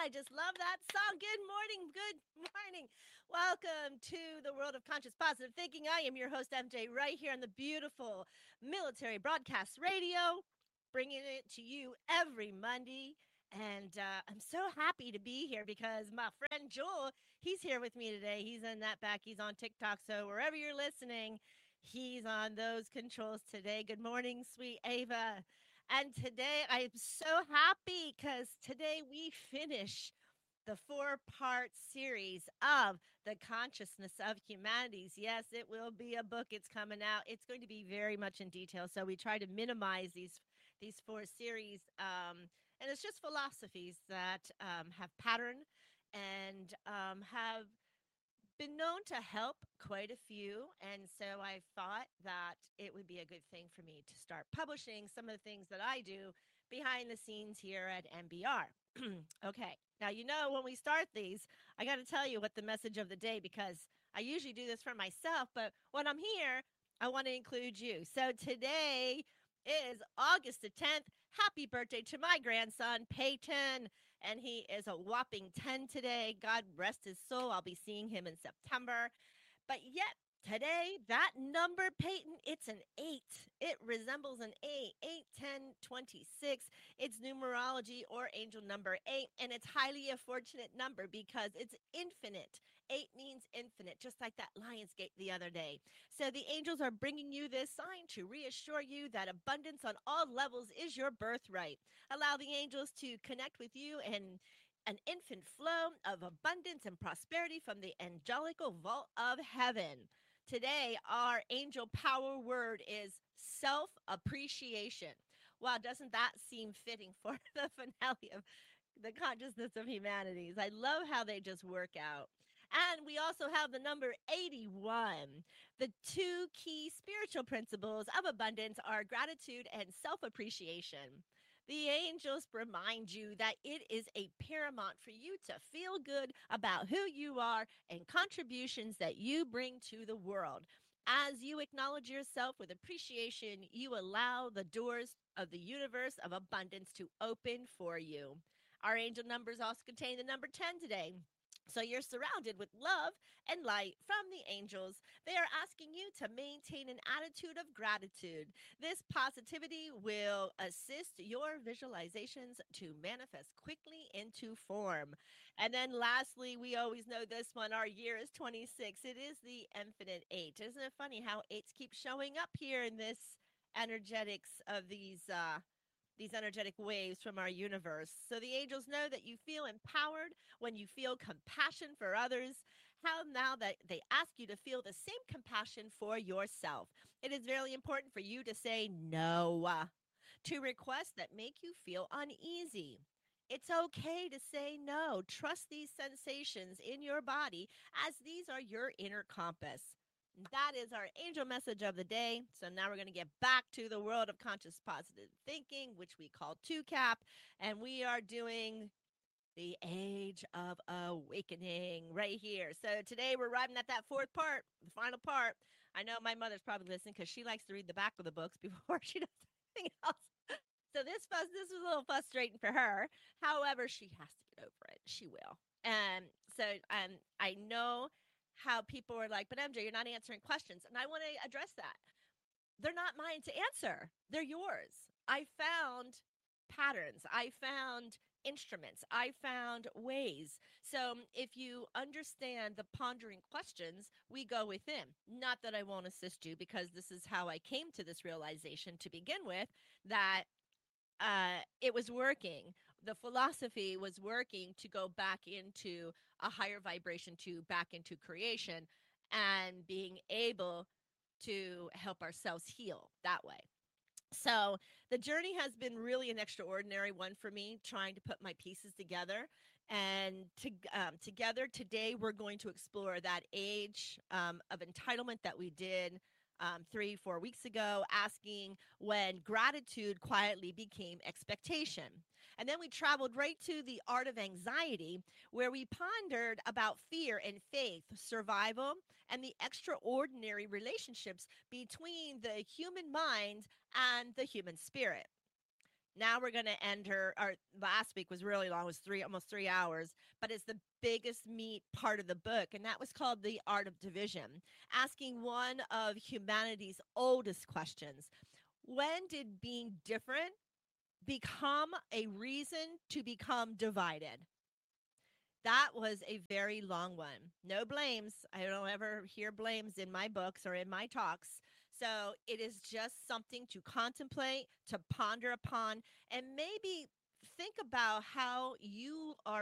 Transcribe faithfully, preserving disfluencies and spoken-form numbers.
I just love that song. Good morning. Good morning. Welcome to the world of conscious positive thinking. I am your host, M J, right here on the beautiful Military Broadcast Radio, bringing it to you every Monday. And uh, I'm so happy to be here because my friend Joel, he's here with me today. He's in that back. He's on TikTok. So wherever you're listening, he's on those controls today. Good morning, sweet Ava. And today I'm so happy because today we finish the four part series of The Consciousness of Humanities. Yes, it will be a book. It's coming out. It's going to be very much in detail. So we try to minimize these these four series. Um, and it's just philosophies that um, have pattern and um, have been known to help quite a few. And so I thought that it would be a good thing for me to start publishing some of the things that I do behind the scenes here at M B R. Okay. Now, you know, when we start these, I got to tell you what the message of the day, because I usually do this for myself, but when I'm here, I want to include you. So today is August the tenth. Happy birthday to my grandson, Peyton, and he is a whopping ten today. God rest his soul. I'll be seeing him in September. But yet, today, that number, Peyton, it's an eight. It resembles an eight, eight, ten, twenty-six. It's numerology or angel number eight, and it's highly a fortunate number because it's infinite. Eight means infinite, just like that Lionsgate the other day. So the angels are bringing you this sign to reassure you that abundance on all levels is your birthright. Allow the angels to connect with you and an infant flow of abundance and prosperity from the angelical vault of heaven. Today, our angel power word is self appreciation. Wow, doesn't that seem fitting for the finale of the consciousness of humanities? I love how they just work out. And we also have the number eighty-one. The two key spiritual principles of abundance are gratitude and self appreciation. The angels remind you that it is a paramount for you to feel good about who you are and contributions that you bring to the world. As you acknowledge yourself with appreciation, you allow the doors of the universe of abundance to open for you. Our angel numbers also contain the number ten today. So you're surrounded with love and light from the angels. They are asking you to maintain an attitude of gratitude. This positivity will assist your visualizations to manifest quickly into form. And then lastly, we always know this one. Our year is twenty-six. It is the infinite eight. Isn't it funny how eights keep showing up here in this energetics of these uh these energetic waves from our universe. So the angels know that you feel empowered when you feel compassion for others. How now that they ask you to feel the same compassion for yourself. It is very important for you to say no uh, to requests that make you feel uneasy. It's okay to say no. Trust these sensations in your body as these are your inner compass. That is our angel message of the day. So now we're going to get back to the world of conscious positive thinking, which we call two cap. And we are doing the age of awakening right here. So today we're arriving at that fourth part, the final part. I know my mother's probably listening because she likes to read the back of the books before she does anything else. So this fuss, this was a little frustrating for her. However, she has to get over it. She will. And so um, I know how people are like, but M J, you're not answering questions. And I want to address that. They're not mine to answer. They're yours. I found patterns. I found instruments. I found ways. So if you understand the pondering questions, we go within. Not that I won't assist you, because this is how I came to this realization to begin with, that uh, it was working. The philosophy was working to go back into a higher vibration, to back into creation, and being able to help ourselves heal that way. So the journey has been really an extraordinary one for me, trying to put my pieces together. And to, um, together today, we're going to explore that age um, of entitlement that we did um, three, four weeks ago, asking when gratitude quietly became expectation. And then we traveled right to the art of anxiety, where we pondered about fear and faith, survival, and the extraordinary relationships between the human mind and the human spirit. Now we're going to end her. Our last week was really long, it was three, almost three hours, but it's the biggest meat part of the book. And that was called The Art of Division, asking one of humanity's oldest questions. When did being different become a reason to become divided? That was a very long one. No blames. I don't ever hear blames in my books or in my talks. So it is just something to contemplate, to ponder upon, and maybe think about how you are